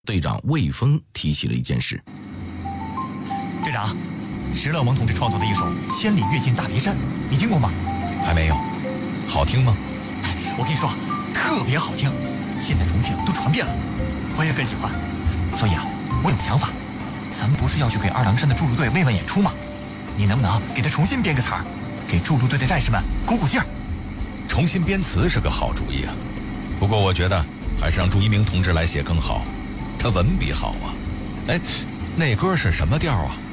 队长魏峰提起了一件事。 队长，石勒蒙同志创作的一首《千里跃进大别山》，你听过吗？ 还没有。好听吗？ 我跟你说，特别好听，现在重庆都传遍了，我也很喜欢。所以啊，我有个想法，咱们不是要去给二郎山的筑路队慰问演出吗？你能不能给他重新编个词儿，给筑路队的战士们鼓鼓劲儿？ 重新编词是个好主意啊，不过我觉得还是让朱一鸣同志来写更好，他文笔好啊。哎，那歌是什么调啊？